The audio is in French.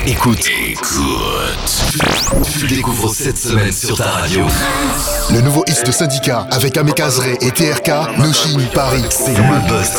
Écoute. Tu découvres cette semaine sur ta radio. Le nouveau hit de Syndicat avec Amé Kazré et TRK, Noshin Paris. C'est le buzz